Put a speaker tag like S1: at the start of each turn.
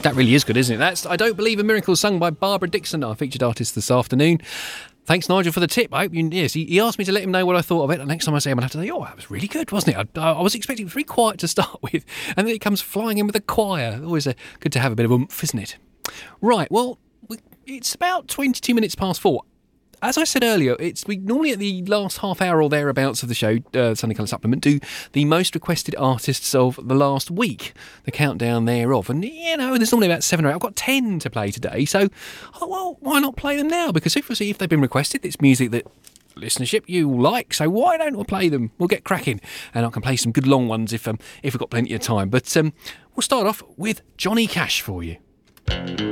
S1: That really is good, isn't it? That's I Don't Believe in Miracles, sung by Barbara Dixon, our featured artist this afternoon. Thanks, Nigel, for the tip. I hope he asked me to let him know what I thought of it. And next time I see him, I'll have to say, that was really good, wasn't it? I was expecting it was very quiet to start with. And then it comes flying in with a choir. Always good to have a bit of oomph, isn't it? Right, well, it's about 22 minutes past 4. As I said earlier, we normally at the last half hour or thereabouts of the show, Sunday Colour Supplement, do the most requested artists of the last week, the countdown thereof. And, there's normally about 7 or 8. I've got 10 to play today, so, why not play them now? Because if they've been requested, it's music that listenership you like, so why don't I play them? We'll get cracking, and I can play some good long ones if we've got plenty of time. But we'll start off with Johnny Cash for you.